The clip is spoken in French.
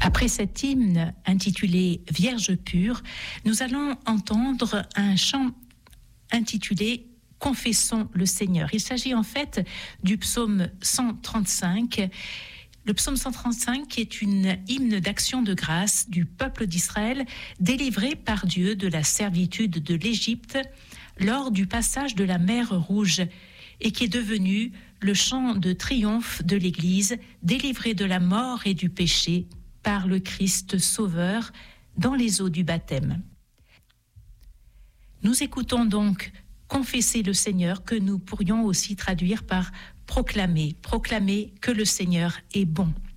Après cet hymne intitulé Vierge pure, nous allons entendre un chant intitulé Confessons le Seigneur. Il s'agit en fait du psaume 135. Le psaume 135 qui est une hymne d'action de grâce du peuple d'Israël délivré par Dieu de la servitude de l'Égypte lors du passage de la mer Rouge et qui est devenu le chant de triomphe de l'Église délivré de la mort et du péché par le Christ Sauveur dans les eaux du baptême. Nous écoutons donc Confesser le Seigneur que nous pourrions aussi traduire par proclamer que le Seigneur est bon.